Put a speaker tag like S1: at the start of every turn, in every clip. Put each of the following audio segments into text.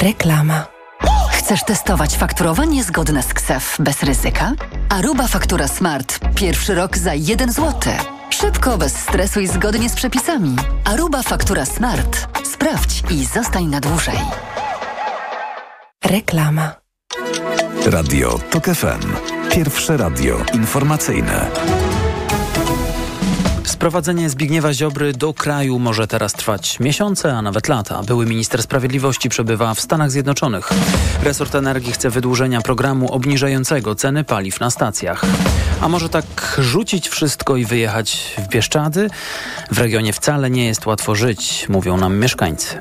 S1: Reklama.
S2: Chcesz testować fakturowanie zgodne z KSEF bez ryzyka? Aruba Faktura Smart. Pierwszy rok za 1 zł. Szybko, bez stresu i zgodnie z przepisami. Aruba Faktura Smart. Sprawdź i zostań na dłużej.
S1: Reklama.
S3: Radio TOK FM. Pierwsze radio informacyjne.
S4: Sprowadzenie Zbigniewa Ziobry do kraju może teraz trwać miesiące, a nawet lata. Były minister sprawiedliwości przebywa w Stanach Zjednoczonych. Resort energii chce wydłużenia programu obniżającego ceny paliw na stacjach. A może tak rzucić wszystko i wyjechać w Bieszczady? W regionie wcale nie jest łatwo żyć, mówią nam mieszkańcy.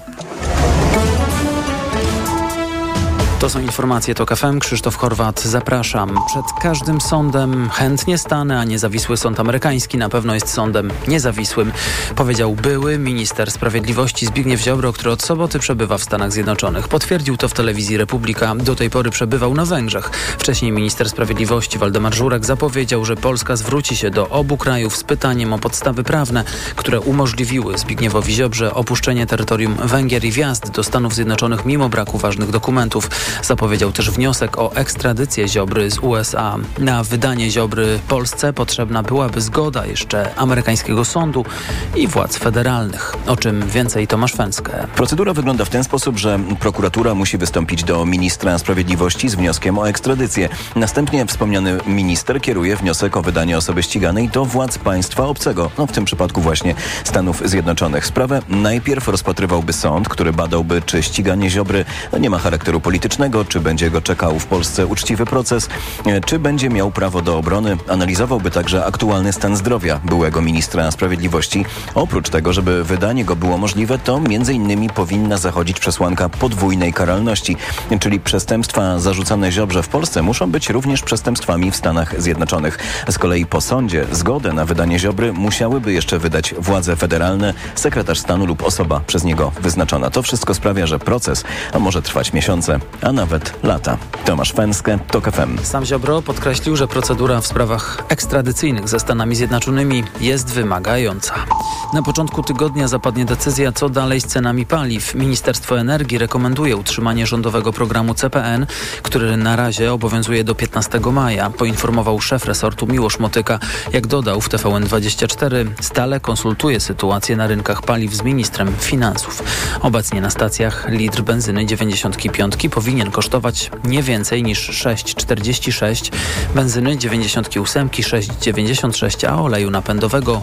S4: To są informacje TOK FM. Krzysztof Horwat, zapraszam. Przed każdym sądem chętnie stanę, a niezawisły sąd amerykański na pewno jest sądem niezawisłym, powiedział były minister sprawiedliwości Zbigniew Ziobro, który od soboty przebywa w Stanach Zjednoczonych. Potwierdził to w telewizji Republika. Do tej pory przebywał na Węgrzech. Wcześniej minister sprawiedliwości Waldemar Żurek zapowiedział, że Polska zwróci się do obu krajów z pytaniem o podstawy prawne, które umożliwiły Zbigniewowi Ziobrze opuszczenie terytorium Węgier i wjazd do Stanów Zjednoczonych mimo braku ważnych dokumentów. Zapowiedział też wniosek o ekstradycję Ziobry z USA. Na wydanie Ziobry Polsce potrzebna byłaby zgoda jeszcze amerykańskiego sądu i władz federalnych. O czym więcej Tomasz Fęskę.
S5: Procedura wygląda w ten sposób, że prokuratura musi wystąpić do ministra sprawiedliwości z wnioskiem o ekstradycję. Następnie wspomniany minister kieruje wniosek o wydanie osoby ściganej do władz państwa obcego, w tym przypadku właśnie Stanów Zjednoczonych. Sprawę najpierw rozpatrywałby sąd, który badałby, czy ściganie Ziobry nie ma charakteru politycznego, czy będzie go czekał w Polsce uczciwy proces, czy będzie miał prawo do obrony. Analizowałby także aktualny stan zdrowia byłego ministra sprawiedliwości. Oprócz tego, żeby wydanie go było możliwe, to m.in. powinna zachodzić przesłanka podwójnej karalności, czyli przestępstwa zarzucane Ziobrze w Polsce muszą być również przestępstwami w Stanach Zjednoczonych. Z kolei po sądzie zgodę na wydanie Ziobry musiałyby jeszcze wydać władze federalne, sekretarz stanu lub osoba przez niego wyznaczona. To wszystko sprawia, że proces może trwać miesiące, a nawet lata. Tomasz Fęskę, TOK FM.
S4: Sam Ziobro podkreślił, że procedura w sprawach ekstradycyjnych ze Stanami Zjednoczonymi jest wymagająca. Na początku tygodnia zapadnie decyzja, co dalej z cenami paliw. Ministerstwo Energii rekomenduje utrzymanie rządowego programu CPN, który na razie obowiązuje do 15 maja, poinformował szef resortu Miłosz Motyka. Jak dodał w TVN24, stale konsultuje sytuację na rynkach paliw z ministrem finansów. Obecnie na stacjach litr benzyny 95 powinien kosztować nie więcej niż 6,46, benzyny 98 6,96, a oleju napędowego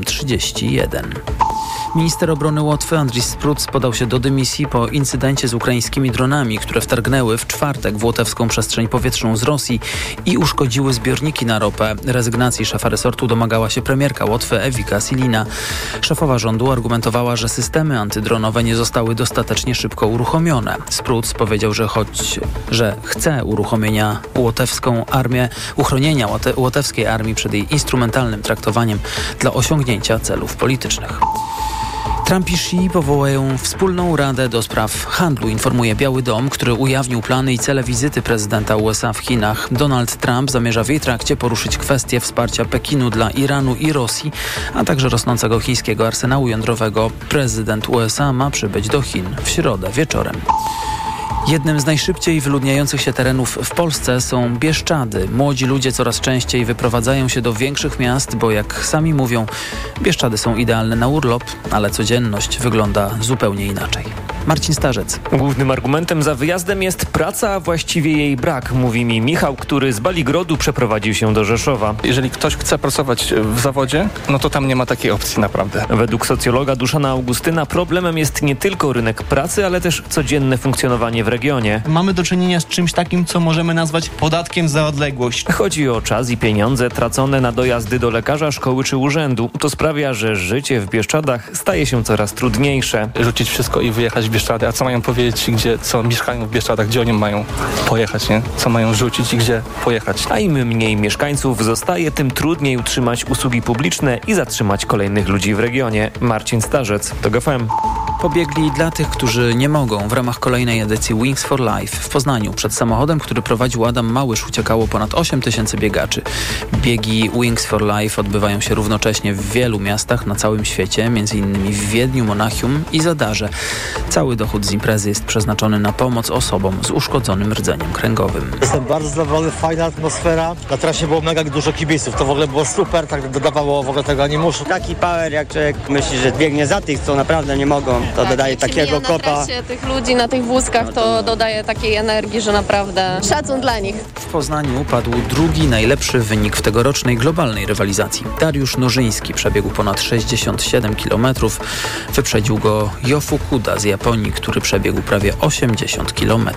S4: 7,31. Minister obrony Łotwy Andris Spruc podał się do dymisji po incydencie z ukraińskimi dronami, które wtargnęły w czwartek w łotewską przestrzeń powietrzną z Rosji i uszkodziły zbiorniki na ropę. Rezygnacji szefa resortu domagała się premierka Łotwy Ewika Silina. Szefowa rządu argumentowała, że systemy antydronowe nie zostały dostatecznie szybko uruchomione. Spruc powiedział, że chce uchronienia łotewskiej armii przed jej instrumentalnym traktowaniem dla osiągnięcia celów politycznych. Trump i Xi powołają wspólną radę do spraw handlu, informuje Biały Dom, który ujawnił plany i cele wizyty prezydenta USA w Chinach. Donald Trump zamierza w jej trakcie poruszyć kwestię wsparcia Pekinu dla Iranu i Rosji, a także rosnącego chińskiego arsenału jądrowego. Prezydent USA ma przybyć do Chin w środę wieczorem. Jednym z najszybciej wyludniających się terenów w Polsce są Bieszczady. Młodzi ludzie coraz częściej wyprowadzają się do większych miast, bo jak sami mówią, Bieszczady są idealne na urlop, ale codzienność wygląda zupełnie inaczej. Marcin Starzec.
S6: Głównym argumentem za wyjazdem jest praca, a właściwie jej brak, mówi mi Michał, który z Baligrodu przeprowadził się do Rzeszowa.
S7: Jeżeli ktoś chce pracować w zawodzie, no to tam nie ma takiej opcji naprawdę.
S6: Według socjologa Duszana Augustyna problemem jest nie tylko rynek pracy, ale też codzienne funkcjonowanie w regionie.
S8: Mamy do czynienia z czymś takim, co możemy nazwać podatkiem za odległość.
S6: Chodzi o czas i pieniądze tracone na dojazdy do lekarza, szkoły czy urzędu. To sprawia, że życie w Bieszczadach staje się coraz trudniejsze.
S7: Rzucić wszystko i wyjechać w Bieszczady, a co mają powiedzieć, co mieszkają w Bieszczadach, gdzie oni mają pojechać, nie? Co mają rzucić i gdzie pojechać.
S6: A im mniej mieszkańców zostaje, tym trudniej utrzymać usługi publiczne i zatrzymać kolejnych ludzi w regionie. Marcin Starzec, TOK FM.
S4: Pobiegli dla tych, którzy nie mogą. W ramach kolejnej edycji Wings for Life w Poznaniu przed samochodem, który prowadził Adam Małysz, uciekało ponad 8 000 biegaczy. Biegi Wings for Life odbywają się równocześnie w wielu miastach na całym świecie, m.in. w Wiedniu, Monachium i Zadarze. Cały Cały dochód z imprezy jest przeznaczony na pomoc osobom z uszkodzonym rdzeniem kręgowym.
S1: Jestem bardzo zadowolony, fajna atmosfera. Na trasie było mega dużo kibiców, to w ogóle było super, tak dodawało w ogóle tego animuszu.
S9: Taki power, jak człowiek myśli, że biegnie za tych, co naprawdę nie mogą, to dodaje takiego kopa.
S10: Na trasie tych ludzi na tych wózkach to dodaje takiej energii, że naprawdę szacun dla nich.
S4: W Poznaniu padł drugi najlepszy wynik w tegorocznej globalnej rywalizacji. Dariusz Nożyński przebiegł ponad 67 km. Wyprzedził go Jo Fukuda z Japonii, który przebiegł prawie 80 km.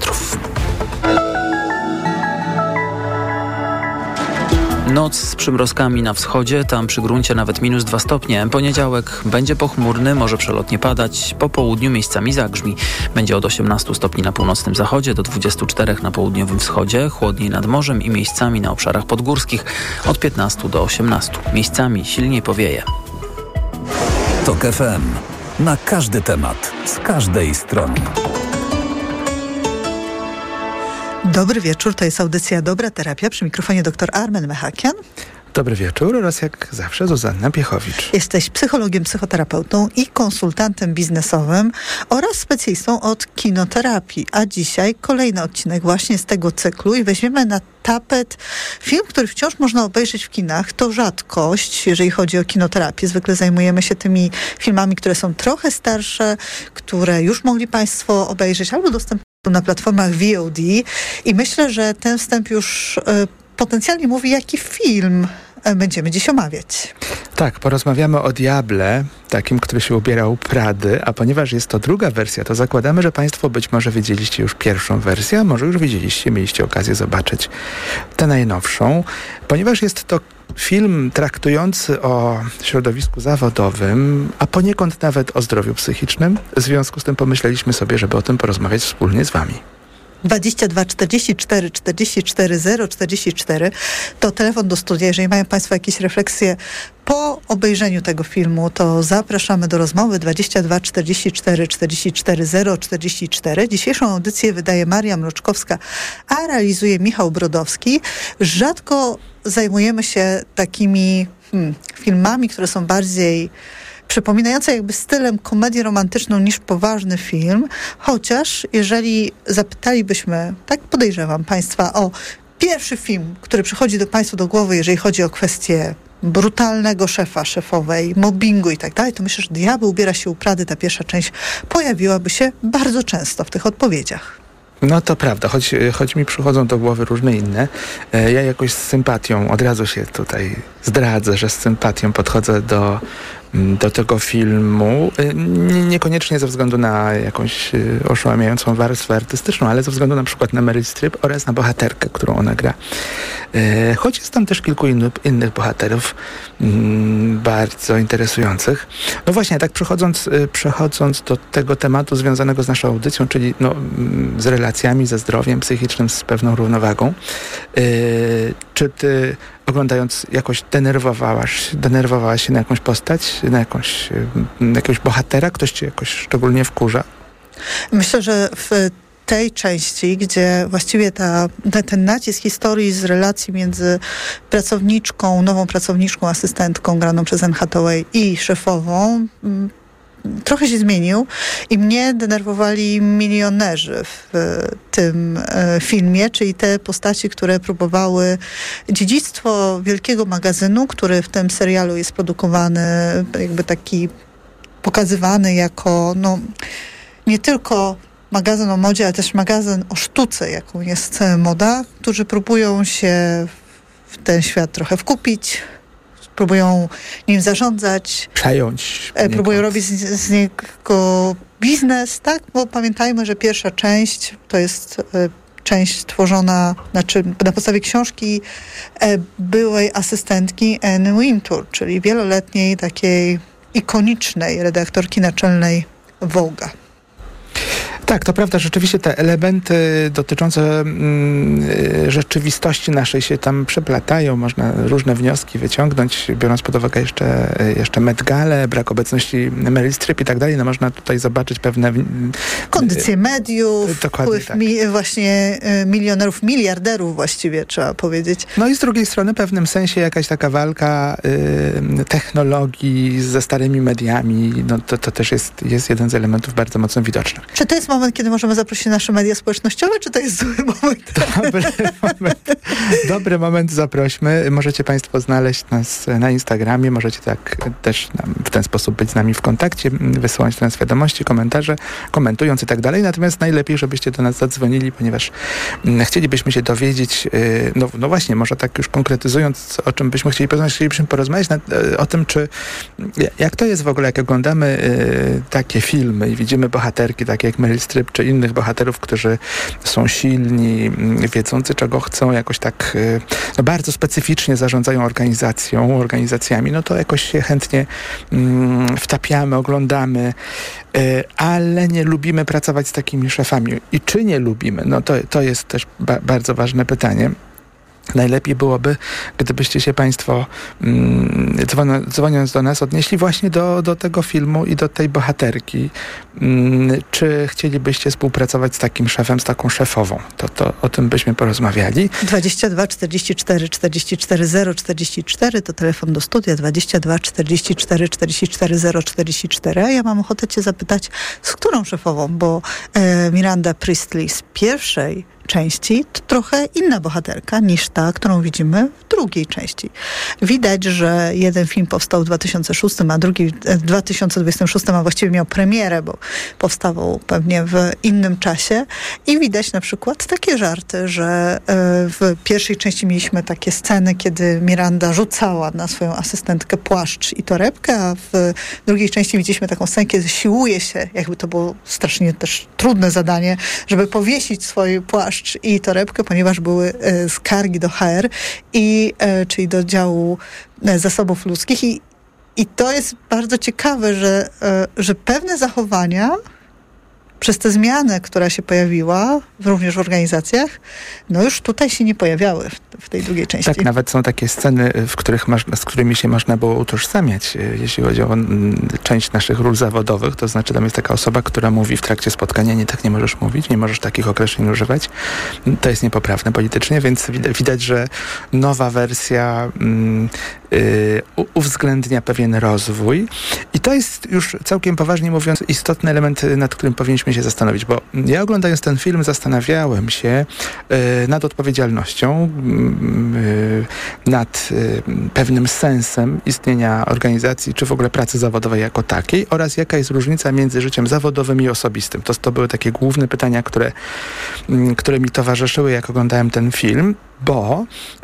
S4: Noc z przymrozkami na wschodzie, tam przy gruncie nawet -2 stopnie. Poniedziałek będzie pochmurny, może przelotnie padać. Po południu miejscami zagrzmi. Będzie od 18 stopni na północnym zachodzie do 24 na południowym wschodzie. Chłodniej nad morzem i miejscami na obszarach podgórskich od 15 do 18. Miejscami silniej powieje.
S3: TOK FM. Na każdy temat, z każdej strony.
S11: Dobry wieczór, to jest audycja Dobra Terapia. Przy mikrofonie dr Armen Mechakian.
S12: Dobry wieczór oraz jak zawsze Zuzanna Piechowicz.
S11: Jesteś psychologiem, psychoterapeutą i konsultantem biznesowym oraz specjalistą od kinoterapii. A dzisiaj kolejny odcinek właśnie z tego cyklu i weźmiemy na tapet film, który wciąż można obejrzeć w kinach. To rzadkość, jeżeli chodzi o kinoterapię. Zwykle zajmujemy się tymi filmami, które są trochę starsze, które już mogli Państwo obejrzeć albo dostępne na platformach VOD. I myślę, że ten wstęp już potencjalnie mówi, jaki film będziemy dziś omawiać.
S12: Tak, porozmawiamy o Diable, takim, który się ubierał Prady, a ponieważ jest to druga wersja, to zakładamy, że Państwo być może widzieliście już pierwszą wersję, a może już widzieliście, mieliście okazję zobaczyć tę najnowszą. Ponieważ jest to film traktujący o środowisku zawodowym, a poniekąd nawet o zdrowiu psychicznym, w związku z tym pomyśleliśmy sobie, żeby o tym porozmawiać wspólnie z Wami.
S11: 22 44 44 044 to telefon do studia. Jeżeli mają Państwo jakieś refleksje po obejrzeniu tego filmu, to zapraszamy do rozmowy 22 44 44 044. Dzisiejszą audycję wydaje Maria Mroczkowska, a realizuje Michał Brodowski. Rzadko zajmujemy się takimi filmami, które są bardziej przypominające jakby stylem komedię romantyczną niż poważny film, chociaż jeżeli zapytalibyśmy, tak podejrzewam Państwa, o pierwszy film, który przychodzi do Państwa do głowy, jeżeli chodzi o kwestię brutalnego szefa, szefowej, mobbingu i tak dalej, to myślę, że Diabeł ubiera się u Prady, ta pierwsza część pojawiłaby się bardzo często w tych odpowiedziach.
S12: No to prawda, choć mi przychodzą do głowy różne inne. Ja jakoś z sympatią, od razu się tutaj zdradzę, że z sympatią podchodzę do tego filmu, niekoniecznie ze względu na jakąś oszałamiającą warstwę artystyczną, ale ze względu na przykład na Meryl Streep oraz na bohaterkę, którą ona gra. Choć jest tam też kilku innych bohaterów bardzo interesujących. No właśnie, tak przechodząc do tego tematu związanego z naszą audycją, czyli z relacjami, ze zdrowiem psychicznym, z pewną równowagą. Czy ty oglądając jakoś denerwowałaś się na jakąś postać, na jakiegoś bohatera? Ktoś cię jakoś szczególnie wkurza?
S11: Myślę, że w tej części, gdzie właściwie ten nacisk historii z relacji między nową pracowniczką, asystentką graną przez Anne Hathaway i szefową trochę się zmienił i mnie denerwowali milionerzy w tym filmie, czyli te postaci, które próbowały dziedzictwo wielkiego magazynu, który w tym serialu jest produkowany, jakby taki pokazywany jako nie tylko magazyn o modzie, ale też magazyn o sztuce, jaką jest moda, którzy próbują się w ten świat trochę wkupić, próbują nim zarządzać,
S12: przejąć,
S11: próbują robić z niego biznes, tak? Bo pamiętajmy, że pierwsza część to jest część stworzona, na podstawie książki byłej asystentki Anne Wintour, czyli wieloletniej takiej ikonicznej redaktorki naczelnej Vogue'a.
S12: Tak, to prawda, rzeczywiście te elementy dotyczące rzeczywistości naszej się tam przeplatają, można różne wnioski wyciągnąć, biorąc pod uwagę jeszcze Met Galę, brak obecności Meryl Streep i tak dalej, no można tutaj zobaczyć pewne...
S11: Kondycje mediów, wpływ
S12: tak.
S11: właśnie milionerów, miliarderów właściwie trzeba powiedzieć.
S12: No i z drugiej strony w pewnym sensie jakaś taka walka technologii ze starymi mediami, no to też jest jeden z elementów bardzo mocno widocznych.
S11: Czy to jest moment, kiedy możemy zaprosić nasze media społecznościowe, czy to jest zły moment?
S12: Dobry moment, zaprośmy. Możecie Państwo znaleźć nas na Instagramie, możecie tak też w ten sposób być z nami w kontakcie, wysyłać do nas wiadomości, komentarze, komentując i tak dalej. Natomiast najlepiej, żebyście do nas zadzwonili, ponieważ chcielibyśmy się dowiedzieć, no właśnie, może tak już konkretyzując, o czym byśmy chcielibyśmy porozmawiać o tym, jak to jest w ogóle, jak oglądamy takie filmy i widzimy bohaterki, takie jak Meryl Streep, czy innych bohaterów, którzy są silni, wiedzący czego chcą, jakoś tak bardzo specyficznie zarządzają organizacjami, no to jakoś się chętnie wtapiamy, oglądamy, ale nie lubimy pracować z takimi szefami. I czy nie lubimy? No to jest też bardzo ważne pytanie. Najlepiej byłoby, gdybyście się Państwo dzwoniąc do nas odnieśli właśnie do tego filmu i do tej bohaterki. Czy chcielibyście współpracować z takim szefem, z taką szefową? To o tym byśmy porozmawiali.
S11: 22 44 44 044 to telefon do studia, 22 44 44 044. A ja mam ochotę Cię zapytać, z którą szefową? Bo Miranda Priestley z pierwszej części to trochę inna bohaterka niż ta, którą widzimy w drugiej części. Widać, że jeden film powstał w 2006, a drugi w 2026, a właściwie miał premierę, bo powstawał pewnie w innym czasie. I widać na przykład takie żarty, że w pierwszej części mieliśmy takie sceny, kiedy Miranda rzucała na swoją asystentkę płaszcz i torebkę, a w drugiej części widzieliśmy taką scenę, kiedy siłuje się, jakby to było strasznie też trudne zadanie, żeby powiesić swój płaszcz i torebkę, ponieważ były skargi do HR, czyli do działu zasobów ludzkich. I to jest bardzo ciekawe, że pewne zachowania przez tę zmianę, która się pojawiła również w organizacjach, no już tutaj się nie pojawiały w tej drugiej części.
S12: Tak, nawet są takie sceny, z którymi się można było utożsamiać, jeśli chodzi o część naszych ról zawodowych. To znaczy tam jest taka osoba, która mówi w trakcie spotkania, nie, tak nie możesz mówić, nie możesz takich określeń używać. To jest niepoprawne politycznie, więc widać, że nowa wersja uwzględnia pewien rozwój. I to jest już całkiem poważnie mówiąc istotny element, nad którym powinniśmy się zastanowić, bo ja oglądając ten film zastanawiałem się nad odpowiedzialnością, nad pewnym sensem istnienia organizacji, czy w ogóle pracy zawodowej jako takiej oraz jaka jest różnica między życiem zawodowym i osobistym. To były takie główne pytania, które mi towarzyszyły, jak oglądałem ten film, bo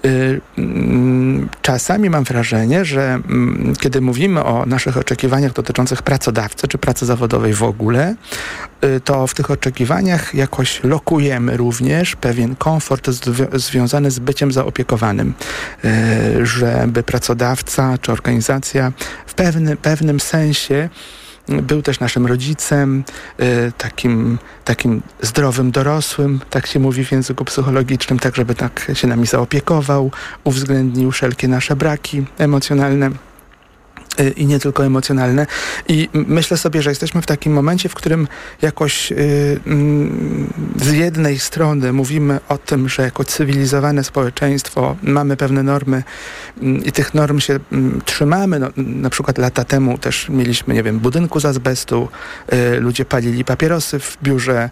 S12: czasami mam wrażenie, że kiedy mówimy o naszych oczekiwaniach dotyczących pracodawcy czy pracy zawodowej w ogóle, to w tych oczekiwaniach jakoś lokujemy również pewien komfort związany z byciem zaopiekowanym, żeby pracodawca czy organizacja w pewnym sensie był też naszym rodzicem, takim zdrowym dorosłym, tak się mówi w języku psychologicznym, tak żeby tak się nami zaopiekował, uwzględnił wszelkie nasze braki emocjonalne i nie tylko emocjonalne. I myślę sobie, że jesteśmy w takim momencie, w którym jakoś z jednej strony mówimy o tym, że jako cywilizowane społeczeństwo mamy pewne normy i tych norm się trzymamy. No, na przykład lata temu też mieliśmy, nie wiem, budynku z azbestu, ludzie palili papierosy w biurze,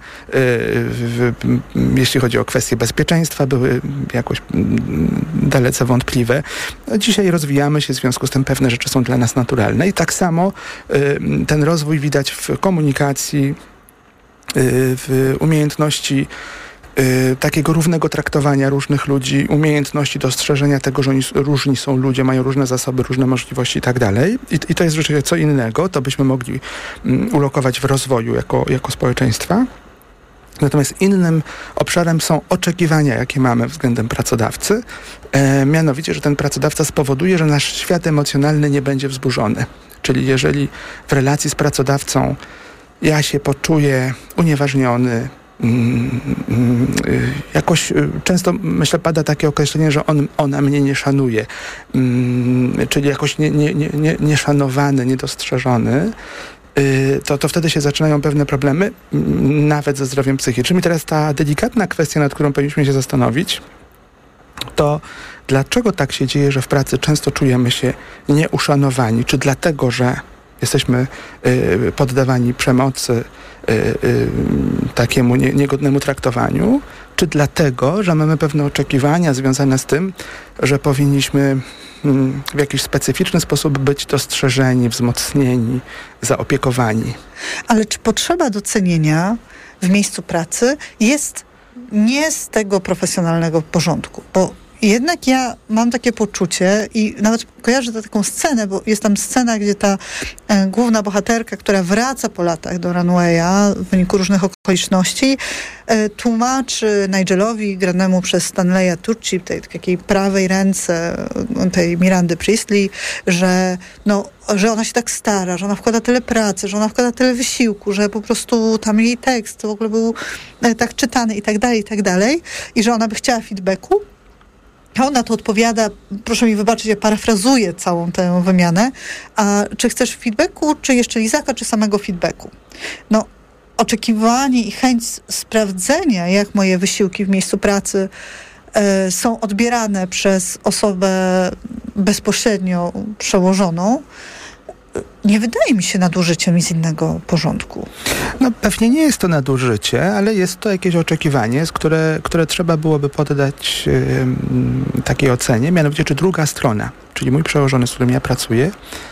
S12: jeśli chodzi o kwestie bezpieczeństwa, były jakoś dalece wątpliwe. Dzisiaj rozwijamy się, w związku z tym pewne rzeczy są dla nas naturalne i tak samo ten rozwój widać w komunikacji, w umiejętności takiego równego traktowania różnych ludzi, umiejętności dostrzeżenia tego, że oni różni są ludzie, mają różne zasoby, różne możliwości i tak dalej. I to jest rzeczywiście co innego, to byśmy mogli ulokować w rozwoju jako społeczeństwa. Natomiast innym obszarem są oczekiwania, jakie mamy względem pracodawcy. Mianowicie, że ten pracodawca spowoduje, że nasz świat emocjonalny nie będzie wzburzony. Czyli jeżeli w relacji z pracodawcą ja się poczuję unieważniony. Jakoś często, myślę, pada takie określenie, że ona mnie nie szanuje, czyli jakoś nieszanowany, niedostrzeżony, to wtedy się zaczynają pewne problemy, nawet ze zdrowiem psychicznym. I teraz ta delikatna kwestia, nad którą powinniśmy się zastanowić, to dlaczego tak się dzieje, że w pracy często czujemy się nieuszanowani? Czy dlatego, że jesteśmy poddawani przemocy, takiemu niegodnemu traktowaniu, czy dlatego, że mamy pewne oczekiwania związane z tym, że powinniśmy w jakiś specyficzny sposób być dostrzeżeni, wzmocnieni, zaopiekowani.
S11: Ale czy potrzeba docenienia w miejscu pracy jest nie z tego profesjonalnego porządku? Bo jednak ja mam takie poczucie i nawet kojarzę taką scenę, bo jest tam scena, gdzie ta główna bohaterka, która wraca po latach do Runwaya w wyniku różnych okoliczności, tłumaczy Nigelowi, granemu przez Stanleya Tucci, tej takiej prawej ręce tej Mirandy Priestley, że ona się tak stara, że ona wkłada tyle pracy, że ona wkłada tyle wysiłku, że po prostu tam jej tekst w ogóle był tak czytany i tak dalej, i że ona by chciała feedbacku. A ona to odpowiada, proszę mi wybaczyć, ja parafrazuję całą tę wymianę, a czy chcesz feedbacku, czy jeszcze lizaka, czy samego feedbacku? Oczekiwanie i chęć sprawdzenia, jak moje wysiłki w miejscu pracy są odbierane przez osobę bezpośrednio przełożoną, nie wydaje mi się nadużyciem z innego porządku.
S12: Pewnie nie jest to nadużycie, ale jest to jakieś oczekiwanie, które trzeba byłoby poddać takiej ocenie, mianowicie czy druga strona, czyli mój przełożony, z którym ja pracuję,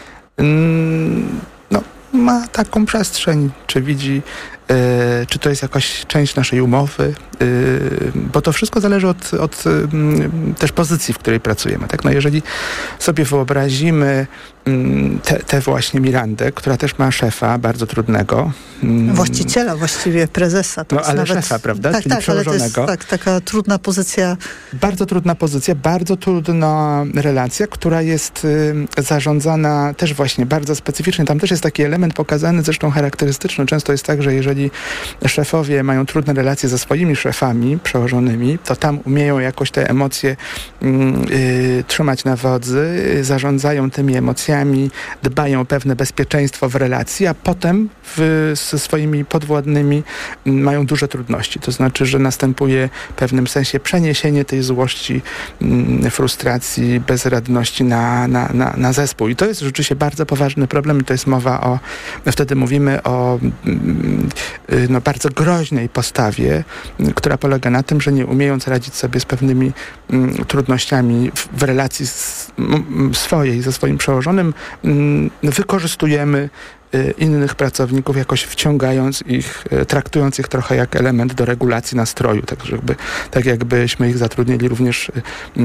S12: ma taką przestrzeń, czy widzi, czy to jest jakaś część naszej umowy, bo to wszystko zależy od też pozycji, w której pracujemy. Tak? Jeżeli sobie wyobrazimy tę właśnie Mirandę, która też ma szefa bardzo trudnego.
S11: Właściciela, właściwie prezesa. To
S12: ale
S11: nawet
S12: szefa, prawda? Czyli przełożonego.
S11: Ale to jest taka trudna pozycja.
S12: Bardzo trudna pozycja, bardzo trudna relacja, która jest zarządzana też właśnie bardzo specyficznie. Tam też jest taki element pokazany, zresztą charakterystyczny. Często jest tak, że jeżeli szefowie mają trudne relacje ze swoimi szefami przełożonymi, to tam umieją jakoś te emocje trzymać na wodzy, zarządzają tymi emocjami, dbają o pewne bezpieczeństwo w relacji, a potem ze swoimi podwładnymi mają duże trudności. To znaczy, że następuje w pewnym sensie przeniesienie tej złości, frustracji, bezradności na zespół. I to jest rzeczywiście bardzo poważny problem i to jest mowa wtedy mówimy o bardzo groźnej postawie, która polega na tym, że nie umiejąc radzić sobie z pewnymi trudnościami w relacji swojej ze swoim przełożonym, wykorzystujemy innych pracowników, jakoś wciągając ich, traktując ich trochę jak element do regulacji nastroju, tak jakbyśmy ich zatrudnili również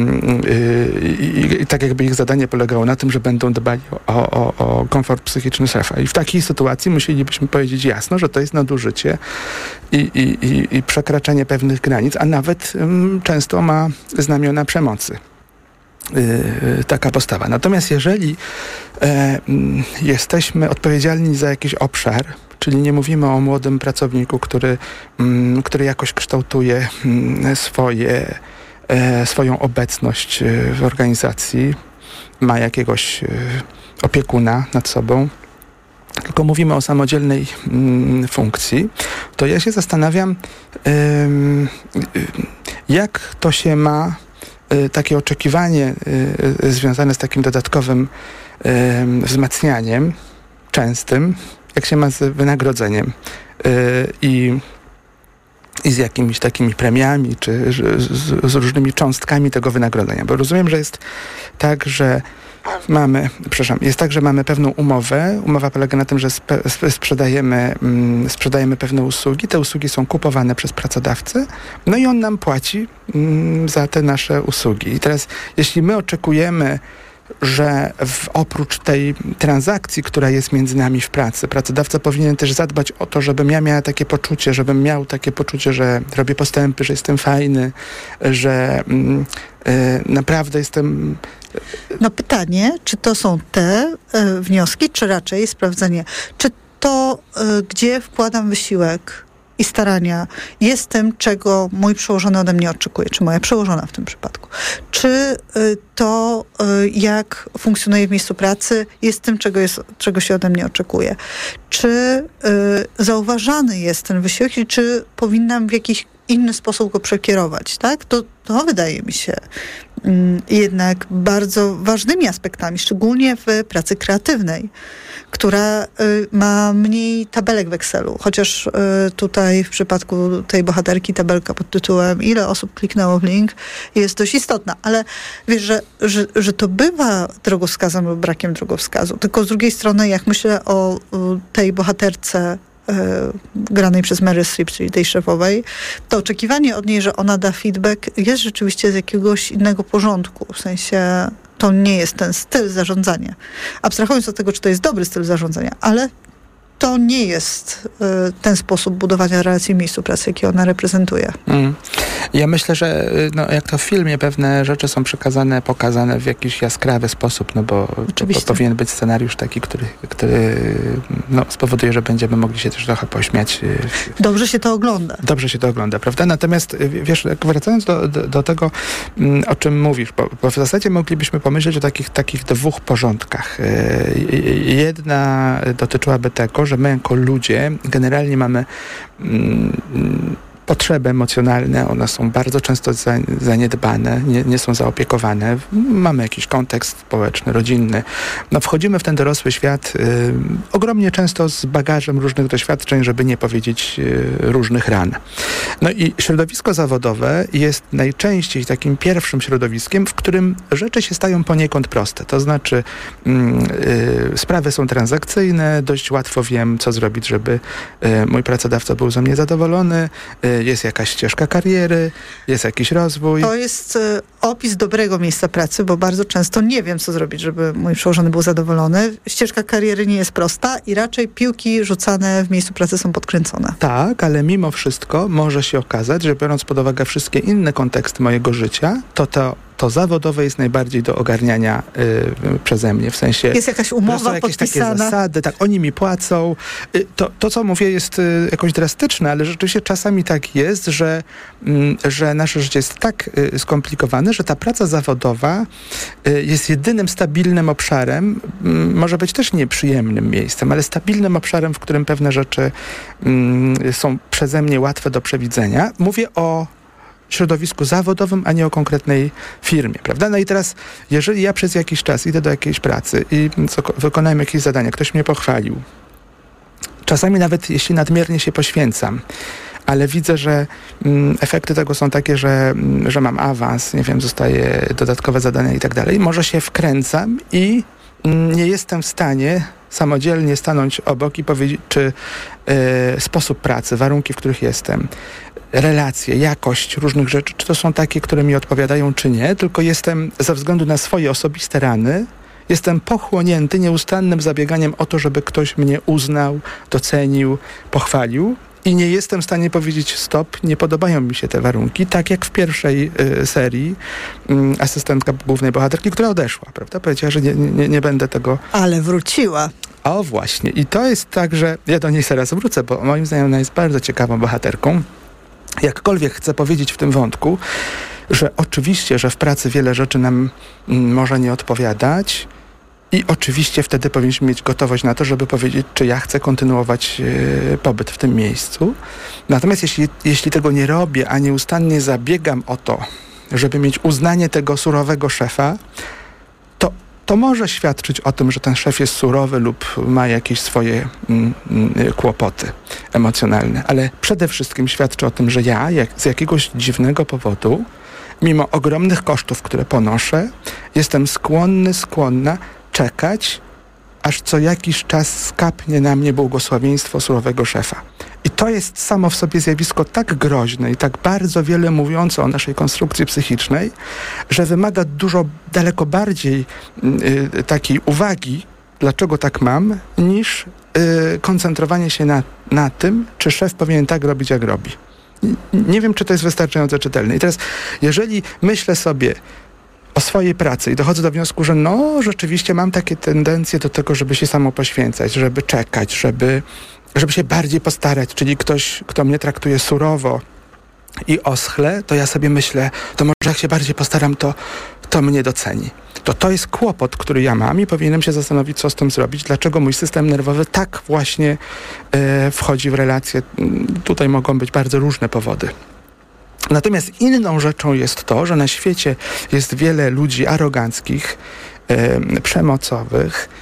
S12: i tak jakby ich zadanie polegało na tym, że będą dbali o komfort psychiczny szefa. I w takiej sytuacji musielibyśmy powiedzieć jasno, że to jest nadużycie i przekraczanie pewnych granic, a nawet często ma znamiona przemocy. Taka postawa. Natomiast jeżeli jesteśmy odpowiedzialni za jakiś obszar, czyli nie mówimy o młodym pracowniku, który jakoś kształtuje swoją obecność w organizacji, ma jakiegoś opiekuna nad sobą, tylko mówimy o samodzielnej funkcji, to ja się zastanawiam, jak to się ma takie oczekiwanie związane z takim dodatkowym wzmacnianiem częstym, jak się ma z wynagrodzeniem i z jakimiś takimi premiami, czy z różnymi cząstkami tego wynagrodzenia. Bo rozumiem, że jest tak, że mamy pewną umowę. Umowa polega na tym, że sprzedajemy pewne usługi. Te usługi są kupowane przez pracodawcę, no i on nam płaci za te nasze usługi. I teraz, jeśli my oczekujemy, że oprócz tej transakcji, która jest między nami w pracy, pracodawca powinien też zadbać o to, żebym miał takie poczucie, że robię postępy, że jestem fajny, że naprawdę jestem...
S11: Pytanie, czy to są te wnioski, czy raczej sprawdzenie, czy to, gdzie wkładam wysiłek i starania, jest tym, czego mój przełożony ode mnie oczekuje, czy moja przełożona w tym przypadku. Czy to, jak funkcjonuję w miejscu pracy, jest tym, czego się ode mnie oczekuje. Czy zauważany jest ten wysiłek i czy powinnam w jakiś inny sposób go przekierować, tak? To wydaje mi się jednak bardzo ważnymi aspektami, szczególnie w pracy kreatywnej, która ma mniej tabelek w Excelu. Chociaż tutaj w przypadku tej bohaterki tabelka pod tytułem ile osób kliknęło w link jest dość istotna. Ale wiesz, że to bywa drogowskazem lub brakiem drogowskazu. Tylko z drugiej strony, jak myślę o tej bohaterce granej przez Meryl Streep, czyli tej szefowej, to oczekiwanie od niej, że ona da feedback, jest rzeczywiście z jakiegoś innego porządku. W sensie to nie jest ten styl zarządzania. Abstrahując od tego, czy to jest dobry styl zarządzania, ale to nie jest ten sposób budowania relacji w miejscu pracy, jaki ona reprezentuje.
S12: Ja myślę, że jak to w filmie pewne rzeczy są pokazane w jakiś jaskrawy sposób, bo powinien być scenariusz taki, który spowoduje, że będziemy mogli się też trochę pośmiać.
S11: Dobrze się to ogląda.
S12: Dobrze się to ogląda, prawda? Natomiast wiesz, wracając do tego, o czym mówisz, bo w zasadzie moglibyśmy pomyśleć o takich dwóch porządkach. Jedna dotyczyłaby tego, że my jako ludzie generalnie mamy potrzeby emocjonalne, one są bardzo często zaniedbane, nie są zaopiekowane. Mamy jakiś kontekst społeczny, rodzinny. Wchodzimy w ten dorosły świat ogromnie często z bagażem różnych doświadczeń, żeby nie powiedzieć różnych ran. I środowisko zawodowe jest najczęściej takim pierwszym środowiskiem, w którym rzeczy się stają poniekąd proste. To znaczy sprawy są transakcyjne, dość łatwo wiem, co zrobić, żeby mój pracodawca był ze mnie zadowolony, jest jakaś ścieżka kariery, jest jakiś rozwój.
S11: To jest opis dobrego miejsca pracy, bo bardzo często nie wiem, co zrobić, żeby mój przełożony był zadowolony. Ścieżka kariery nie jest prosta i raczej piłki rzucane w miejscu pracy są podkręcone.
S12: Tak, ale mimo wszystko może się okazać, że biorąc pod uwagę wszystkie inne konteksty mojego życia, to zawodowe jest najbardziej do ogarniania przeze mnie. W sensie...
S11: Jest jakaś umowa
S12: są jakieś
S11: podpisana.
S12: Takie zasady, tak, oni mi płacą. To, co mówię, jest jakoś drastyczne, ale rzeczywiście czasami tak jest, że nasze życie jest tak skomplikowane, że ta praca zawodowa jest jedynym stabilnym obszarem, może być też nieprzyjemnym miejscem, ale stabilnym obszarem, w którym pewne rzeczy są przeze mnie łatwe do przewidzenia. Mówię o środowisku zawodowym, a nie o konkretnej firmie, prawda? I teraz, jeżeli ja przez jakiś czas idę do jakiejś pracy i wykonałem jakieś zadania, ktoś mnie pochwalił, czasami nawet jeśli nadmiernie się poświęcam, ale widzę, że efekty tego są takie, że mam awans, nie wiem, dostaję dodatkowe zadania i tak dalej, może się wkręcam i nie jestem w stanie samodzielnie stanąć obok i powiedzieć, czy sposób pracy, warunki, w których jestem, relacje, jakość różnych rzeczy, czy to są takie, które mi odpowiadają, czy nie, tylko jestem ze względu na swoje osobiste rany, jestem pochłonięty nieustannym zabieganiem o to, żeby ktoś mnie uznał, docenił, pochwalił i nie jestem w stanie powiedzieć stop, nie podobają mi się te warunki, tak jak w pierwszej serii asystentka głównej bohaterki, która odeszła, prawda? Powiedziała, że nie będę tego...
S11: Ale wróciła.
S12: O właśnie. I to jest tak, że ja do niej zaraz wrócę, bo moim zdaniem ona jest bardzo ciekawą bohaterką. Jakkolwiek chcę powiedzieć w tym wątku, że oczywiście, że w pracy wiele rzeczy nam może nie odpowiadać i oczywiście wtedy powinniśmy mieć gotowość na to, żeby powiedzieć, czy ja chcę kontynuować pobyt w tym miejscu. Natomiast jeśli tego nie robię, a nieustannie zabiegam o to, żeby mieć uznanie tego surowego szefa, to może świadczyć o tym, że ten szef jest surowy lub ma jakieś swoje kłopoty emocjonalne. Ale przede wszystkim świadczy o tym, że ja z jakiegoś dziwnego powodu, mimo ogromnych kosztów, które ponoszę, jestem skłonna czekać, aż co jakiś czas skapnie na mnie błogosławieństwo surowego szefa. I to jest samo w sobie zjawisko tak groźne i tak bardzo wiele mówiące o naszej konstrukcji psychicznej, że wymaga daleko bardziej takiej uwagi, dlaczego tak mam, niż koncentrowanie się na tym, czy szef powinien tak robić, jak robi. Nie wiem, czy to jest wystarczająco czytelne. I teraz, jeżeli myślę sobie o swojej pracy i dochodzę do wniosku, że rzeczywiście mam takie tendencje do tego, żeby się samo poświęcać, żeby czekać, żeby się bardziej postarać, czyli ktoś, kto mnie traktuje surowo i oschle, to ja sobie myślę, to może jak się bardziej postaram, to mnie doceni. To jest kłopot, który ja mam i powinienem się zastanowić, co z tym zrobić, dlaczego mój system nerwowy tak właśnie wchodzi w relacje. Tutaj mogą być bardzo różne powody. Natomiast inną rzeczą jest to, że na świecie jest wiele ludzi aroganckich, przemocowych,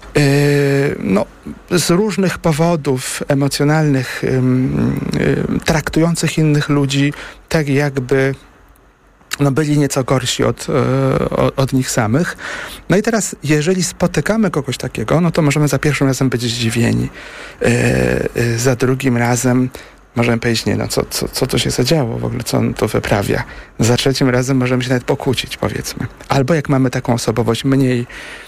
S12: z różnych powodów emocjonalnych, traktujących innych ludzi tak jakby byli nieco gorsi od nich samych. No i teraz, jeżeli spotykamy kogoś takiego, to możemy za pierwszym razem być zdziwieni. Za drugim razem możemy powiedzieć, co tu się zadziało w ogóle, co on tu wyprawia. Za trzecim razem możemy się nawet pokłócić, powiedzmy. Albo jak mamy taką osobowość mniej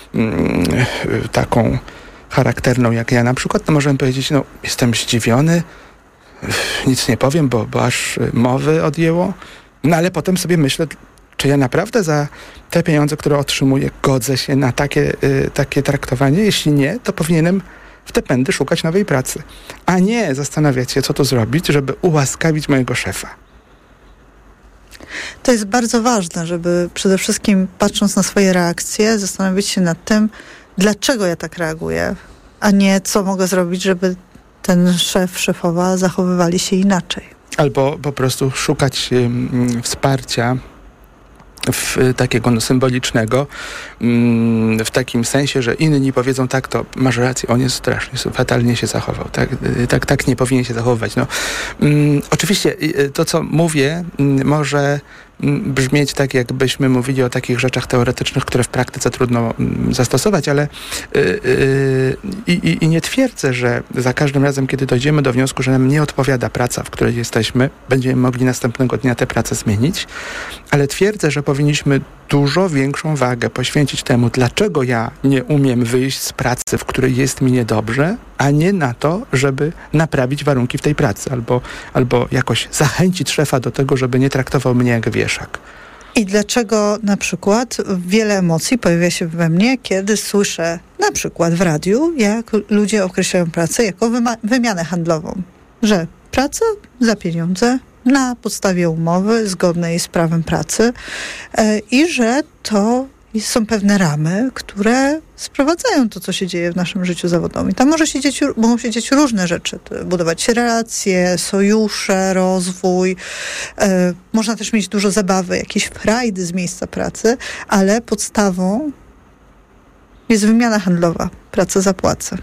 S12: taką charakterną jak ja na przykład, to możemy powiedzieć, jestem zdziwiony, nic nie powiem, bo aż mowy odjęło. Ale potem sobie myślę, czy ja naprawdę za te pieniądze, które otrzymuję, godzę się na takie traktowanie? Jeśli nie, to powinienem w te pędy szukać nowej pracy, a nie zastanawiać się, co tu zrobić, żeby ułaskawić mojego szefa.
S11: To jest bardzo ważne, żeby przede wszystkim, patrząc na swoje reakcje, zastanowić się nad tym, dlaczego ja tak reaguję, a nie co mogę zrobić, żeby ten szef, szefowa zachowywali się inaczej. Albo
S12: po prostu szukać wsparcia takiego symbolicznego, w takim sensie, że inni powiedzą tak, to masz rację, on jest strasznie, fatalnie się zachował, tak nie powinien się zachowywać. Oczywiście to, co mówię, może brzmieć tak, jakbyśmy mówili o takich rzeczach teoretycznych, które w praktyce trudno zastosować, ale i nie twierdzę, że za każdym razem, kiedy dojdziemy do wniosku, że nam nie odpowiada praca, w której jesteśmy, będziemy mogli następnego dnia tę pracę zmienić, ale twierdzę, że powinniśmy dużo większą wagę poświęcić temu, dlaczego ja nie umiem wyjść z pracy, w której jest mi niedobrze, a nie na to, żeby naprawić warunki w tej pracy, albo jakoś zachęcić szefa do tego, żeby nie traktował mnie jak wieszak. I dlaczego na przykład wiele emocji pojawia się we mnie, kiedy słyszę na przykład w radiu, jak ludzie określają pracę jako wymianę handlową, że praca za pieniądze na podstawie umowy zgodnej z prawem pracy i że to są pewne ramy, które sprowadzają to, co się dzieje w naszym życiu zawodowym. I tam mogą się dziać różne rzeczy. Budować relacje, sojusze, rozwój. Można też mieć dużo zabawy, jakieś frajdy z miejsca pracy, ale podstawą jest wymiana handlowa. Praca za płacę.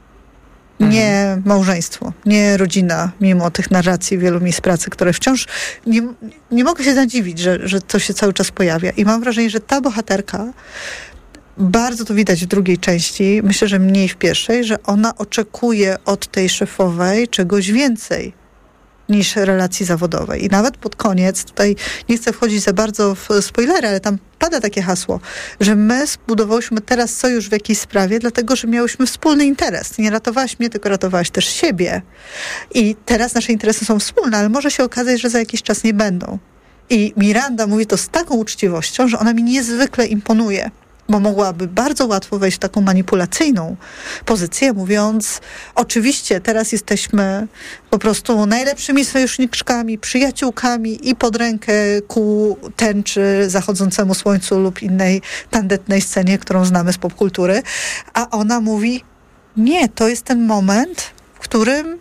S12: Nie małżeństwo, nie rodzina, mimo tych narracji wielu miejsc pracy, które wciąż nie mogę się nadziwić, że to się cały czas pojawia. I mam wrażenie, że ta bohaterka, bardzo to widać w drugiej części, myślę, że mniej w pierwszej, że ona oczekuje od tej szefowej czegoś więcej niż relacji zawodowej. I nawet pod koniec, tutaj nie chcę wchodzić za bardzo w spoilery, ale tam pada takie hasło, że my zbudowałyśmy teraz sojusz w jakiejś sprawie, dlatego, że miałyśmy wspólny interes. Nie ratowałaś mnie, tylko ratowałaś też siebie. I teraz nasze interesy są wspólne, ale może się okazać, że za jakiś czas nie będą. I Miranda mówi to z taką uczciwością, że ona mi niezwykle imponuje, bo mogłaby bardzo łatwo wejść w taką manipulacyjną pozycję, mówiąc, oczywiście teraz jesteśmy po prostu najlepszymi sojuszniczkami, przyjaciółkami i pod rękę ku tęczy, zachodzącemu słońcu lub innej tandetnej scenie, którą znamy z popkultury. A ona mówi, nie, to jest ten moment, w którym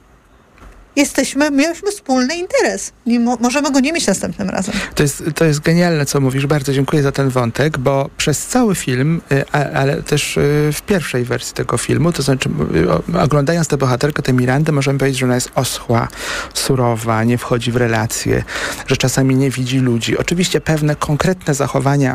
S12: mieliśmy wspólny interes. Możemy go nie mieć następnym razem. To jest genialne, co mówisz. Bardzo dziękuję za ten wątek, bo przez cały film, ale też w pierwszej wersji tego filmu, to znaczy oglądając tę bohaterkę, tę Mirandę, możemy powiedzieć, że ona jest oschła, surowa, nie wchodzi w relacje, że czasami nie widzi ludzi. Oczywiście pewne konkretne zachowania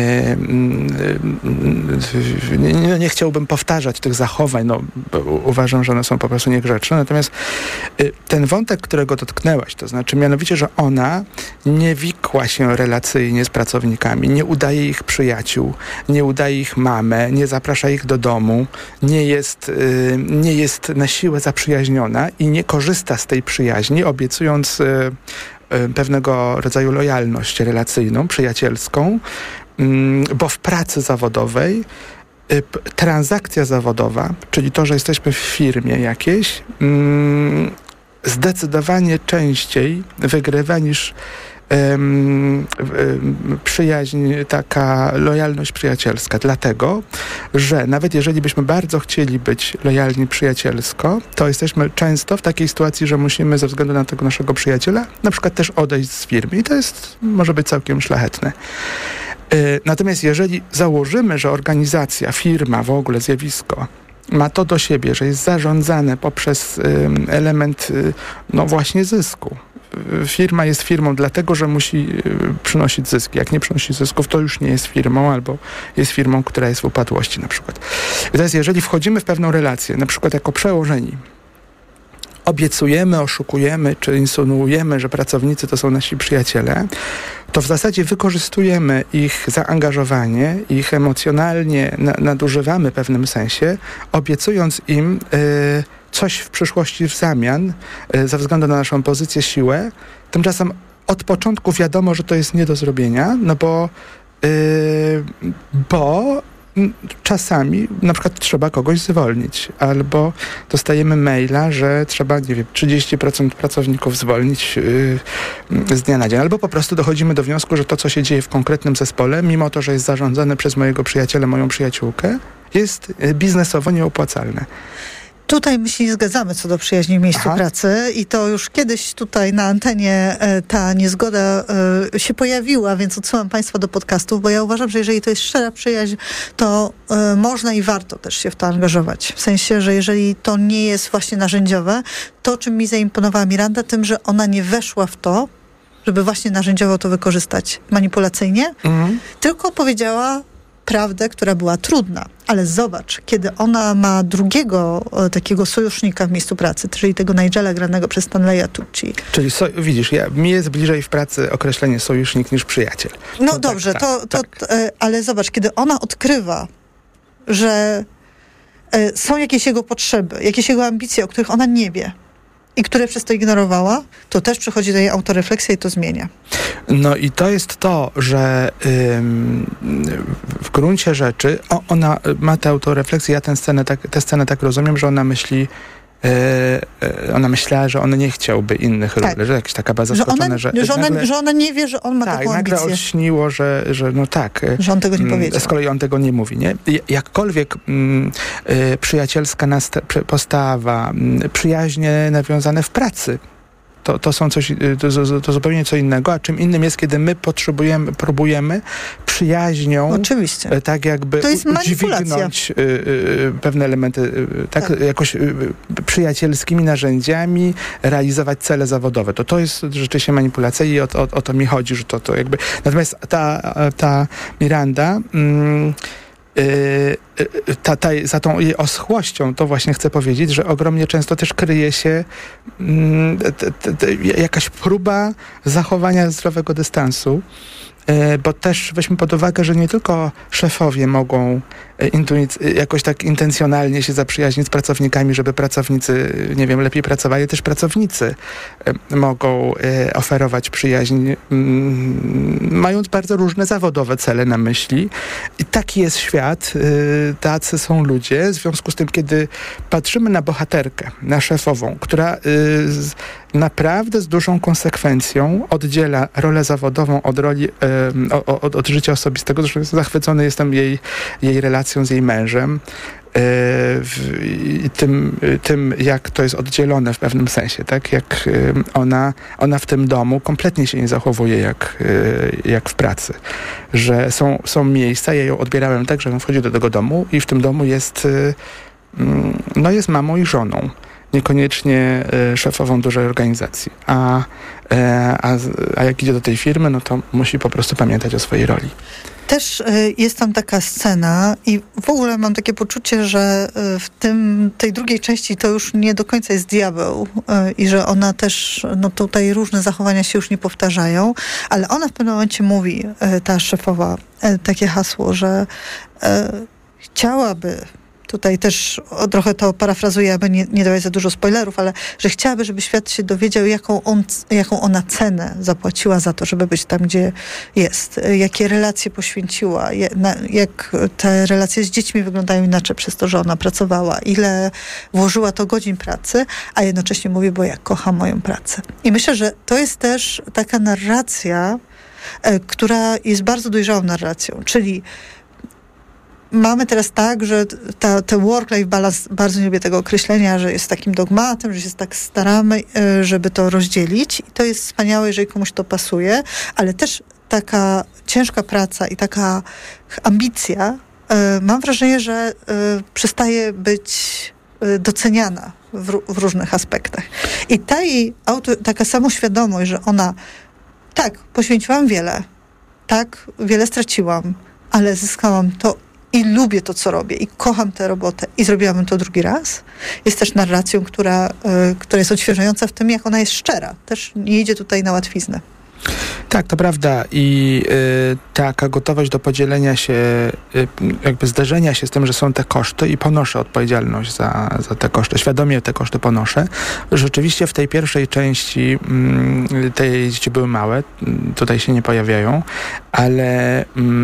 S12: nie chciałbym powtarzać tych zachowań, uważam, że one są po prostu niegrzeczne, natomiast ten wątek, którego dotknęłaś, to znaczy mianowicie, że ona nie wikła się relacyjnie z pracownikami, nie udaje ich przyjaciół, nie udaje ich mamę, nie zaprasza ich do domu, nie jest na siłę zaprzyjaźniona i nie korzysta z tej przyjaźni, obiecując pewnego rodzaju lojalność relacyjną, przyjacielską, bo w pracy zawodowej transakcja zawodowa, czyli to, że jesteśmy w firmie jakiejś, zdecydowanie częściej wygrywa niż przyjaźń, taka lojalność przyjacielska. Dlatego, że nawet jeżeli byśmy bardzo chcieli być lojalni przyjacielsko, to jesteśmy często w takiej sytuacji, że musimy ze względu na tego naszego przyjaciela na przykład też odejść z firmy. I to może być całkiem szlachetne. Natomiast jeżeli założymy, że organizacja, firma, w ogóle zjawisko ma to do siebie, że jest zarządzane poprzez element właśnie zysku. Firma jest firmą dlatego, że musi przynosić zyski. Jak nie przynosi zysków, to już nie jest firmą albo jest firmą, która jest w upadłości na przykład. I teraz jeżeli wchodzimy w pewną relację, na przykład jako przełożeni, obiecujemy, oszukujemy, czy insynuujemy, że pracownicy to są nasi przyjaciele, to w zasadzie wykorzystujemy ich zaangażowanie, ich emocjonalnie nadużywamy w pewnym sensie, obiecując im coś w przyszłości w zamian, ze względu na naszą pozycję, siłę. Tymczasem od początku wiadomo, że to jest nie do zrobienia, bo czasami na przykład trzeba kogoś zwolnić, albo dostajemy maila, że trzeba, 30% pracowników zwolnić z dnia na dzień, albo po prostu dochodzimy do wniosku, że to, co się dzieje w konkretnym zespole, mimo to, że jest zarządzane przez mojego przyjaciela, moją przyjaciółkę, jest biznesowo nieopłacalne.
S11: Tutaj my się nie zgadzamy co do przyjaźni w miejscu pracy i to już kiedyś tutaj na antenie ta niezgoda się pojawiła, więc odsyłam Państwa do podcastów, bo ja uważam, że jeżeli to jest szczera przyjaźń, to można i warto też się w to angażować. W sensie, że jeżeli to nie jest właśnie narzędziowe, to czym mi zaimponowała Miranda, tym, że ona nie weszła w to, żeby właśnie narzędziowo to wykorzystać manipulacyjnie, tylko powiedziała prawdę, która była trudna. Ale zobacz, kiedy ona ma drugiego takiego sojusznika w miejscu pracy, czyli tego Nigela granego przez Stanleya Tucci.
S12: Czyli widzisz, mi jest bliżej w pracy określenie sojusznik niż przyjaciel.
S11: No dobrze, ale zobacz, kiedy ona odkrywa, że są jakieś jego potrzeby, jakieś jego ambicje, o których ona nie wie i które przez to ignorowała, to też przychodzi do jej autorefleksja i to zmienia.
S12: No i to jest to, że w gruncie rzeczy ona ma tę autorefleksję, ja tę scenę tak rozumiem, że ona myśli, ona myślała, że on nie chciałby innych ról, że jakaś taka baza zaskoczona,
S11: że ona nie wie, że on ma taką ambicję.
S12: Nagle olśniło, że
S11: że on tego nie powiedział.
S12: Z kolei on tego nie mówi, nie? Jakkolwiek przyjacielska postawa, przyjaźnie nawiązane w pracy, to są to zupełnie co innego, a czym innym jest, kiedy my próbujemy przyjaźnią tak jakby udźwignąć pewne elementy jakoś przyjacielskimi narzędziami realizować cele zawodowe. To jest rzeczywiście manipulacja i o to mi chodzi, że to jakby... Natomiast ta Miranda... za tą jej oschłością, to właśnie chcę powiedzieć, że ogromnie często też kryje się jakaś próba zachowania zdrowego dystansu, bo też weźmy pod uwagę, że nie tylko szefowie mogą jakoś tak intencjonalnie się zaprzyjaźnić z pracownikami, żeby pracownicy, lepiej pracowali, też pracownicy mogą oferować przyjaźń, mając bardzo różne zawodowe cele na myśli. I taki jest świat, tacy są ludzie. W związku z tym, kiedy patrzymy na bohaterkę, na szefową, która naprawdę z dużą konsekwencją oddziela rolę zawodową od roli, od życia osobistego. Zresztą zachwycony jestem jej relacją z jej mężem i tym, jak to jest oddzielone w pewnym sensie, tak? Jak ona w tym domu kompletnie się nie zachowuje jak w pracy. Że są miejsca, ja ją odbierałem tak, że on wchodzi do tego domu i w tym domu jest mamą i żoną. Niekoniecznie szefową dużej organizacji. A jak idzie do tej firmy, no to musi po prostu pamiętać o swojej roli.
S11: Też jest tam taka scena i w ogóle mam takie poczucie, że w tej drugiej części to już nie do końca jest diabeł i że ona też, tutaj różne zachowania się już nie powtarzają, ale ona w pewnym momencie mówi, ta szefowa, takie hasło, że chciałaby tutaj też trochę to parafrazuję, aby nie dawać za dużo spoilerów, ale że chciałaby, żeby świat się dowiedział, jaką ona cenę zapłaciła za to, żeby być tam, gdzie jest. Jakie relacje poświęciła, jak te relacje z dziećmi wyglądają inaczej przez to, że ona pracowała, ile włożyła to godzin pracy, a jednocześnie mówi, bo ja kocham moją pracę. I myślę, że to jest też taka narracja, która jest bardzo dojrzałą narracją, czyli mamy teraz tak, że ten work-life balance, bardzo nie lubię tego określenia, że jest takim dogmatem, że się tak staramy, żeby to rozdzielić i to jest wspaniałe, jeżeli komuś to pasuje, ale też taka ciężka praca i taka ambicja, mam wrażenie, że przestaje być doceniana w różnych aspektach. I ta jej taka samoświadomość, że ona tak, poświęciłam wiele, tak, wiele straciłam, ale zyskałam to i lubię to, co robię i kocham tę robotę i zrobiłabym to drugi raz, jest też narracją, która jest odświeżająca w tym, jak ona jest szczera. Też nie idzie tutaj na łatwiznę.
S12: Tak, to prawda i taka gotowość do podzielenia się, jakby zderzenia się z tym, że są te koszty i ponoszę odpowiedzialność za te koszty, świadomie te koszty ponoszę. Rzeczywiście w tej pierwszej części te dzieci były małe, tutaj się nie pojawiają, ale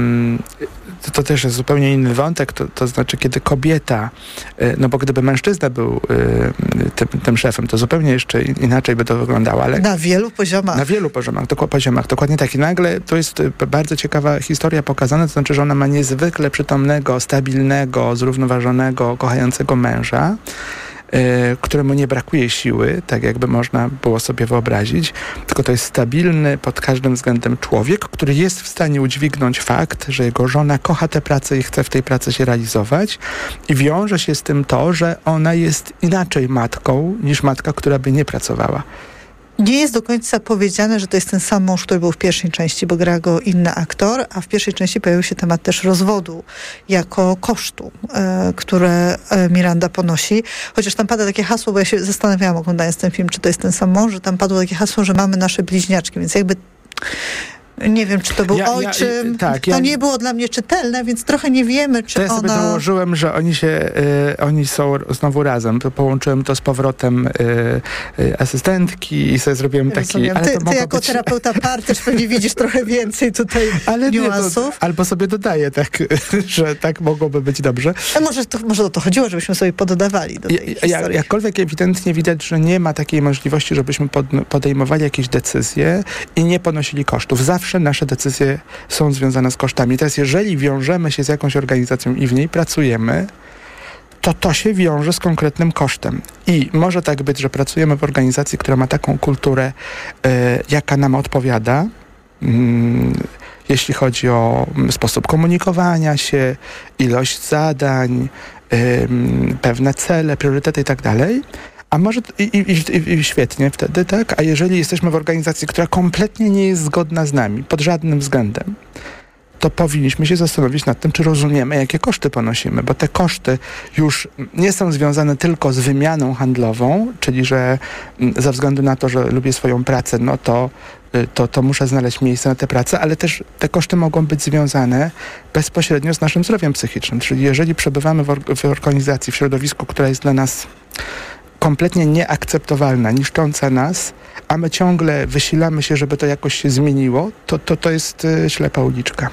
S12: to też jest zupełnie inny wątek, to znaczy kiedy kobieta, no bo gdyby mężczyzna był tym szefem, to zupełnie jeszcze inaczej by to wyglądało. Ale
S11: na wielu poziomach.
S12: Na wielu poziomach, dokładnie tak. I nagle to jest bardzo ciekawa historia pokazana, to znaczy, że ona ma niezwykle przytomnego, stabilnego, zrównoważonego, kochającego męża, któremu nie brakuje siły, tak jakby można było sobie wyobrazić, tylko to jest stabilny pod każdym względem człowiek, który jest w stanie udźwignąć fakt, że jego żona kocha tę pracę i chce w tej pracy się realizować i wiąże się z tym to, że ona jest inaczej matką niż matka, która by nie pracowała.
S11: Nie jest do końca powiedziane, że to jest ten sam mąż, który był w pierwszej części, bo gra go inny aktor, a w pierwszej części pojawił się temat też rozwodu jako kosztu, które Miranda ponosi. Chociaż tam pada takie hasło, bo ja się zastanawiałam oglądając ten film, czy to jest ten sam mąż, że tam padło takie hasło, że mamy nasze bliźniaczki, więc jakby nie wiem, czy to był ojczym. To nie było dla mnie czytelne, więc trochę nie wiemy, czy
S12: ja sobie dołożyłem, że oni są znowu razem. Połączyłem to z powrotem asystentki i sobie zrobiłem taki...
S11: Ale ty jako terapeuta par też pewnie widzisz trochę więcej tutaj niuansów.
S12: Albo sobie dodaję tak, że tak mogłoby być dobrze.
S11: A może o to chodziło, żebyśmy sobie poddawali do tej historii.
S12: Jakkolwiek ewidentnie widać, że nie ma takiej możliwości, żebyśmy podejmowali jakieś decyzje i nie ponosili kosztów. Zawsze nasze decyzje są związane z kosztami. Teraz jeżeli wiążemy się z jakąś organizacją i w niej pracujemy, to się wiąże z konkretnym kosztem. I może tak być, że pracujemy w organizacji, która ma taką kulturę, jaka nam odpowiada, jeśli chodzi o sposób komunikowania się, ilość zadań, pewne cele, priorytety i tak dalej. A może i świetnie wtedy, tak? A jeżeli jesteśmy w organizacji, która kompletnie nie jest zgodna z nami, pod żadnym względem, to powinniśmy się zastanowić nad tym, czy rozumiemy, jakie koszty ponosimy, bo te koszty już nie są związane tylko z wymianą handlową, czyli że ze względu na to, że lubię swoją pracę, no to muszę znaleźć miejsce na tę pracę, ale też te koszty mogą być związane bezpośrednio z naszym zdrowiem psychicznym. Czyli jeżeli przebywamy w organizacji, w środowisku, która jest dla nas kompletnie nieakceptowalna, niszcząca nas, a my ciągle wysilamy się, żeby to jakoś się zmieniło, to jest ślepa uliczka.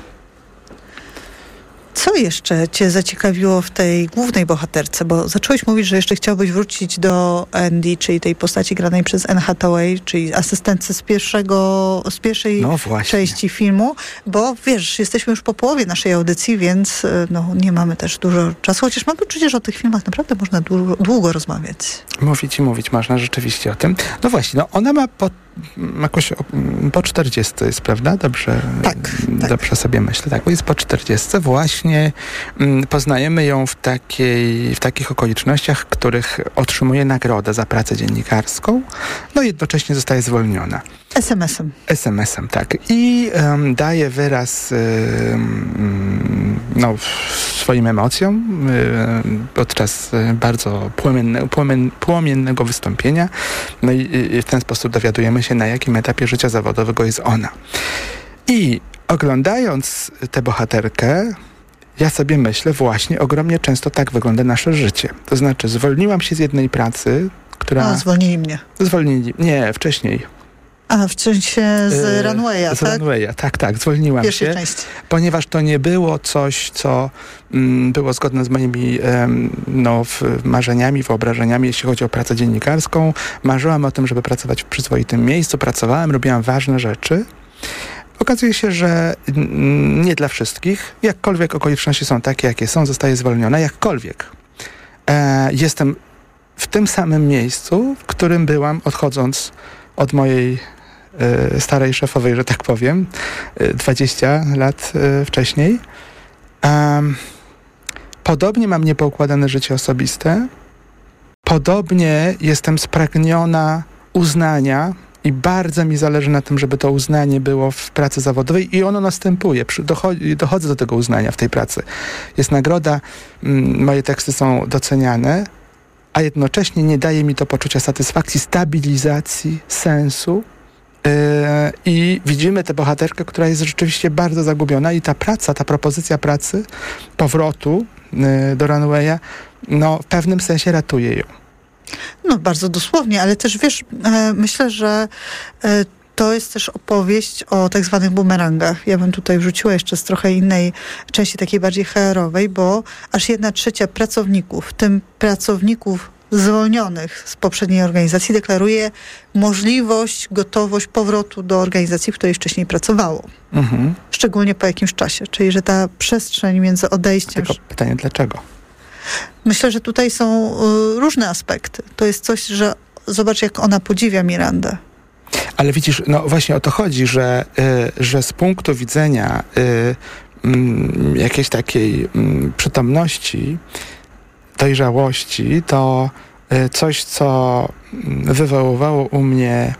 S11: Co jeszcze cię zaciekawiło w tej głównej bohaterce? Bo zacząłeś mówić, że jeszcze chciałbyś wrócić do Andy, czyli tej postaci granej przez Anne Hathaway, czyli asystentce z pierwszej części filmu, bo wiesz, jesteśmy już po połowie naszej audycji, więc nie mamy też dużo czasu, chociaż mam poczucie, że o tych filmach naprawdę można długo rozmawiać.
S12: Mówić można rzeczywiście o tym. No właśnie, ona ma jakoś po 40 jest, prawda? Dobrze sobie myślę. Tak, bo jest po 40. Właśnie poznajemy ją w takich okolicznościach, w których otrzymuje nagrodę za pracę dziennikarską, no jednocześnie zostaje zwolniona. SMS-em, tak. I daje wyraz swoim emocjom podczas bardzo płomiennego wystąpienia. No i w ten sposób dowiadujemy się, na jakim etapie życia zawodowego jest ona. I oglądając tę bohaterkę ja sobie myślę, właśnie ogromnie często tak wygląda nasze życie. To znaczy, zwolniłam się z jednej pracy, która...
S11: No, zwolnili mnie.
S12: Zwolnili. Nie, wcześniej.
S11: A, w sensie z Runwaya,
S12: z
S11: tak?
S12: Runwaya, tak, zwolniłam
S11: Pierwszej
S12: się,
S11: części.
S12: ponieważ to nie było coś, co było zgodne z moimi marzeniami, wyobrażeniami, jeśli chodzi o pracę dziennikarską. Marzyłam o tym, żeby pracować w przyzwoitym miejscu, pracowałam, robiłam ważne rzeczy. Okazuje się, że nie dla wszystkich. Jakkolwiek okoliczności są takie, jakie są, zostaję zwolniona. Jakkolwiek jestem w tym samym miejscu, w którym byłam, odchodząc od mojej starej szefowej, że tak powiem, 20 lat wcześniej. Podobnie mam niepoukładane życie osobiste. Podobnie jestem spragniona uznania i bardzo mi zależy na tym, żeby to uznanie było w pracy zawodowej i ono następuje. Dochodzę do tego uznania w tej pracy. Jest nagroda, moje teksty są doceniane, a jednocześnie nie daje mi to poczucia satysfakcji, stabilizacji, sensu. I widzimy tę bohaterkę, która jest rzeczywiście bardzo zagubiona i ta praca, ta propozycja pracy, powrotu do Runwaya, w pewnym sensie ratuje ją.
S11: No bardzo dosłownie, ale też wiesz, myślę, że to jest też opowieść o tak zwanych bumerangach. Ja bym tutaj wrzuciła jeszcze z trochę innej części, takiej bardziej HR-owej, bo aż 1/3 pracowników, w tym pracowników zwolnionych z poprzedniej organizacji, deklaruje możliwość, gotowość powrotu do organizacji, w której wcześniej pracowało. Mhm. Szczególnie po jakimś czasie. Czyli, że ta przestrzeń między odejściem...
S12: Tylko pytanie, dlaczego?
S11: Myślę, że tutaj są różne aspekty. To jest coś, że zobacz, jak ona podziwia Mirandę.
S12: Ale widzisz, właśnie o to chodzi, że z punktu widzenia jakiejś takiej przytomności, dojrzałości, to coś, co wywoływało u mnie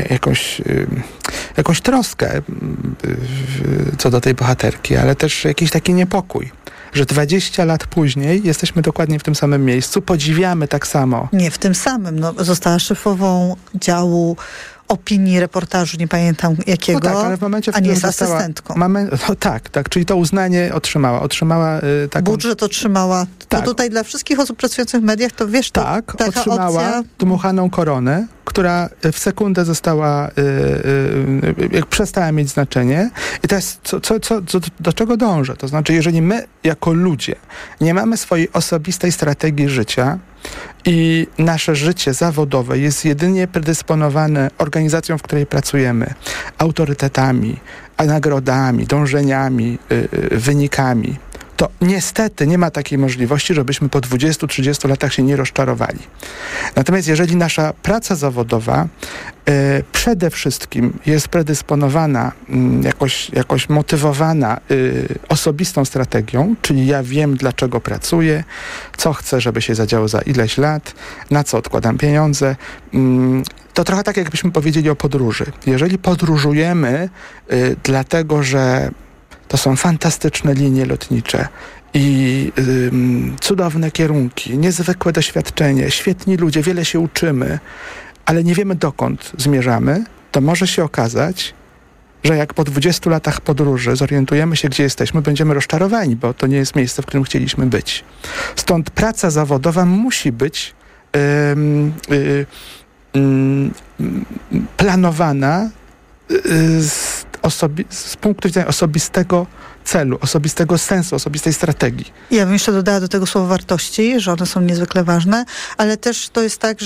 S12: jakąś troskę co do tej bohaterki, ale też jakiś taki niepokój. Że 20 lat później jesteśmy dokładnie w tym samym miejscu, podziwiamy tak samo.
S11: Nie w tym samym. Została szefową działu opinii, reportażu, nie pamiętam jakiego,
S12: tak, ale w momencie, w
S11: a nie
S12: którym
S11: jest asystentką.
S12: Tak, czyli to uznanie otrzymała taką...
S11: Budżet otrzymała.
S12: Tak.
S11: To tutaj dla wszystkich osób pracujących w mediach, to wiesz, to taka
S12: otrzymała
S11: opcja...
S12: dmuchaną koronę, która w sekundę została, przestała mieć znaczenie. I teraz do czego dążę? To znaczy, jeżeli my jako ludzie nie mamy swojej osobistej strategii życia i nasze życie zawodowe jest jedynie predysponowane organizacją, w której pracujemy, autorytetami, nagrodami, dążeniami, wynikami, to niestety nie ma takiej możliwości, żebyśmy po 20-30 latach się nie rozczarowali. Natomiast jeżeli nasza praca zawodowa przede wszystkim jest predysponowana, jakoś motywowana osobistą strategią, czyli ja wiem, dlaczego pracuję, co chcę, żeby się zadziało za ileś lat, na co odkładam pieniądze, to trochę tak, jakbyśmy powiedzieli o podróży. Jeżeli podróżujemy dlatego, że to są fantastyczne linie lotnicze i cudowne kierunki, niezwykłe doświadczenie, świetni ludzie, wiele się uczymy, ale nie wiemy, dokąd zmierzamy, to może się okazać, że jak po 20 latach podróży zorientujemy się, gdzie jesteśmy, będziemy rozczarowani, bo to nie jest miejsce, w którym chcieliśmy być. Stąd praca zawodowa musi być planowana z punktu widzenia osobistego celu, osobistego sensu, osobistej strategii.
S11: Ja bym jeszcze dodała do tego słowo wartości, że one są niezwykle ważne, ale też to jest tak,